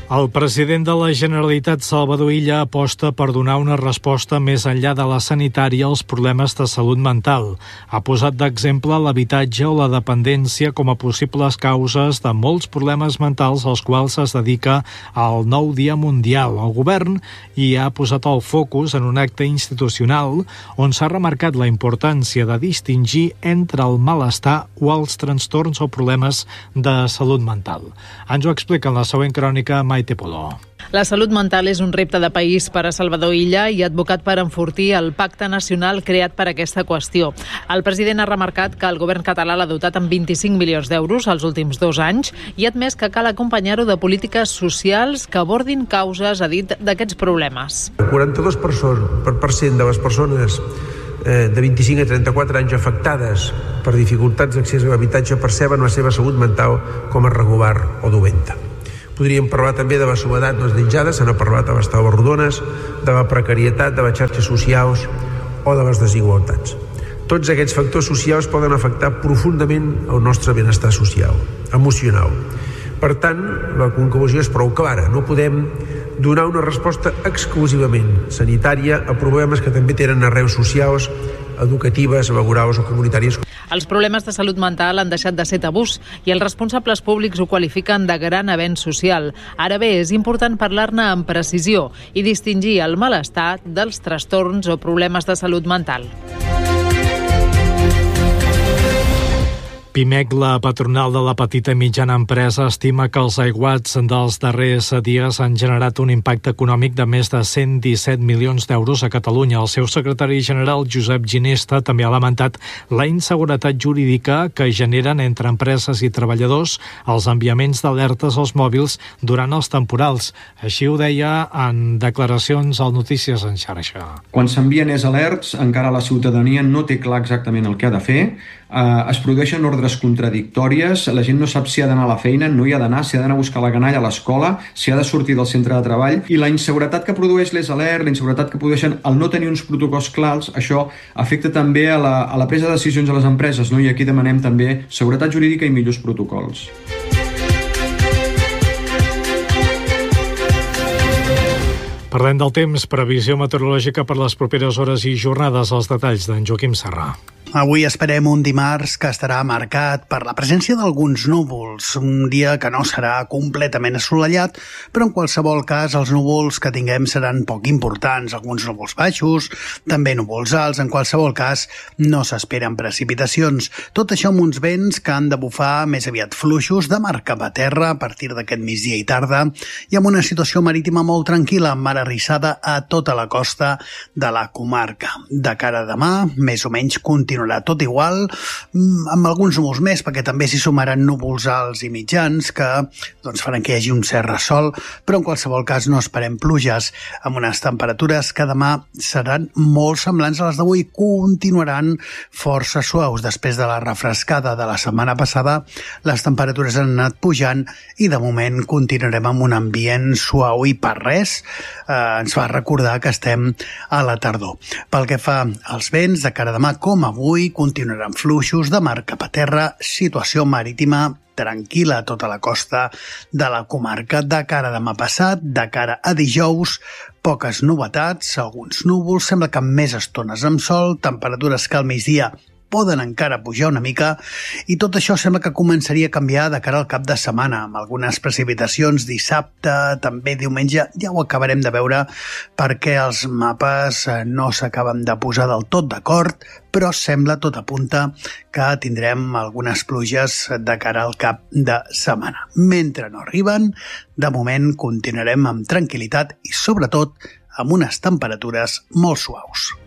El president de la Generalitat, Salvador Illa, aposta per donar una resposta més enllà de la sanitària als problemes de salut mental. Ha posat d'exemple l'habitatge o la dependència com a possibles causes de molts problemes mentals als quals es dedica al Nou Dia Mundial. El govern hi ha posat el focus en un acte institucional on s'ha remarcat la importància de distingir entre el malestar o els trastorns o problemes de salut mental. Ens ho explica en la següent crònica Maite Poló. La salut mental és un repte de país per a Salvador Illa i ha advocat per enfortir el pacte nacional creat per aquesta qüestió. El president ha remarcat que el govern català l'ha dotat amb 25 milions d'euros els últims 2 anys i ha admès que cal acompanyar-ho de polítiques socials que abordin causes, ha dit, d'aquests problemes. El 42% de les persones de 25 a 34 anys afectades per dificultats d'accés a l'habitatge perceben la seva salut mental com a regular o dolenta. Podríem parlar també de la soledat desitjada, se n'ha parlat a les taules rodones, de la precarietat, de les xarxes socials o de les desigualtats. Tots aquests factors socials poden afectar profundament el nostre benestar social, emocional. Per tant, la conclusió és prou clara. No podem donar una resposta exclusivament sanitària a problemes que també tenen arrels socials, educatives, laborals o comunitàries. Els problemes de salut mental han deixat de ser tabús i els responsables públics ho qualifiquen de gran avenç social. Ara bé, és important parlar-ne amb precisió i distingir el malestar dels trastorns o problemes de salut mental. Pimec, la patronal de la petita i mitjana empresa, estima que els aiguats dels darrers dies han generat un impacte econòmic de més de 117 milions d'euros a Catalunya. El seu secretari general, Josep Ginesta, també ha lamentat la inseguretat jurídica que generen entre empreses i treballadors els enviaments d'alertes als mòbils durant els temporals. Així ho deia en declaracions al Notícies en xarxa. Quan s'envien alerts, encara la ciutadania no té clar exactament el que ha de fer. Es produeixen ordres contradictòries, la gent no sap si ha d'anar a la feina, no hi ha d'anar, si ha d'anar a buscar la canalla a l'escola, si ha de sortir del centre de treball, i la inseguretat que produeix les alerts, la inseguretat que produeixen el no tenir uns protocols clars, això afecta també a la presa de decisions a les empreses, no? I aquí demanem també seguretat jurídica i millors protocols. Parlem del temps, previsió meteorològica per les properes hores i jornades, els detalls d'en Joaquim Serra. Avui esperem un dimarts que estarà marcat per la presència d'alguns núvols, un dia que no serà completament assolellat, però en qualsevol cas els núvols que tinguem seran poc importants, alguns núvols baixos, també núvols alts, en qualsevol cas no s'esperen precipitacions. Tot això amb uns vents que han de bufar més aviat fluixos de mar cap a terra a partir d'aquest migdia i tarda i amb una situació marítima molt tranquil·la, amb mar arrissada a tota la costa de la comarca. De cara a demà, més o menys continuarà tot igual, amb alguns núvols més, perquè també s'hi sumaran núvols alts i mitjans que faran que hi hagi un cert ressol, però en qualsevol cas no esperem pluges, amb unes temperatures que demà seran molt semblants a les d'avui, continuaran força suaus. Després de la refrescada de la setmana passada, les temperatures han anat pujant i de moment continuarem amb un ambient suau i per res ens fa recordar que estem a la tardor. Pel que fa als vents, de cara a demà com avui, continuaran fluixos de mar cap a terra, situació marítima tranquil·la a tota la costa de la comarca. De cara a demà passat, de cara a dijous, poques novetats, alguns núvols, sembla que amb més estones amb sol, temperatures que al migdia poden encara pujar una mica i tot això sembla que començaria a canviar de cara al cap de setmana, amb algunes precipitacions dissabte, també diumenge, ja ho acabarem de veure perquè els mapes no s'acaben de posar del tot d'acord, però sembla, tot apunta, que tindrem algunes pluges de cara al cap de setmana. Mentre no arriben, de moment continuarem amb tranquil·litat i sobretot amb unes temperatures molt suaus.